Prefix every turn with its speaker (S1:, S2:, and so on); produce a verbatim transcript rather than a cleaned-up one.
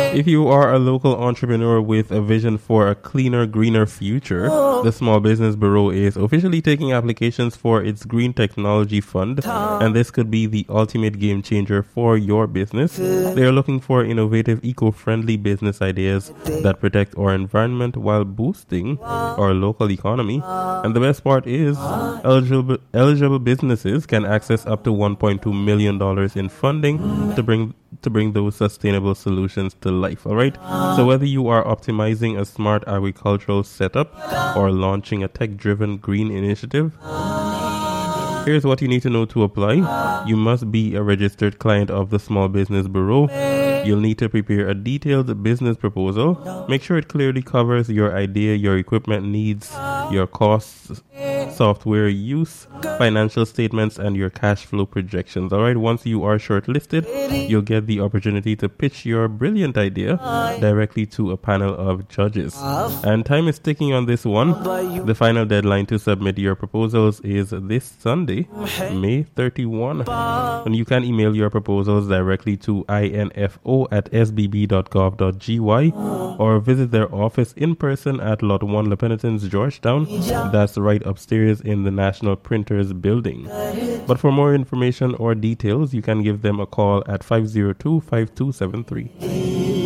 S1: If you are a local entrepreneur with a vision for a cleaner, greener future, the Small Business Bureau is officially taking applications for its Green Technology Fund, and this could be the ultimate game changer for your business. They are looking for innovative, eco-friendly business ideas that protect our environment while boosting our local economy. And the best part is, eligible, eligible businesses can access up to one point two million dollars in funding to bring to bring those sustainable solutions to life. All right. So whether you are optimizing a smart agricultural setup or launching a tech-driven green initiative, here's what you need to know to apply. You must be a registered client of the Small Business Bureau. You'll need to prepare a detailed business proposal. Make sure it clearly covers your idea, your equipment needs, your costs, software use, financial statements, and your cash flow projections. All right, once you are shortlisted, you'll get the opportunity to pitch your brilliant idea directly to a panel of judges. And time is ticking on this one. The final deadline to submit your proposals is this Sunday, May thirty-first. And you can email your proposals directly to info at sbb.gov.gy or visit their office in person at Lot one La Penitence, Georgetown. That's right upstairs in the National Printers Building. But for more information or details, you can give them a call at five zero two, five two seven three.